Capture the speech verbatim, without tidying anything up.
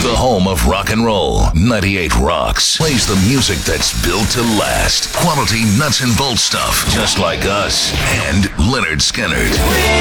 The home of rock and roll. ninety-eight Rocks plays the music that's built to last. Quality nuts and bolts stuff, just like us. And Leonard Skinner.